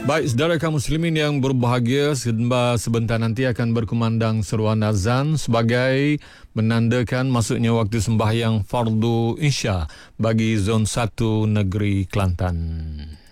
Baik, saudara kaum muslimin yang berbahagia, sebentar nanti akan berkumandang seruan azan sebagai menandakan masuknya waktu sembahyang fardu Isya bagi Zon 1 Negeri Kelantan.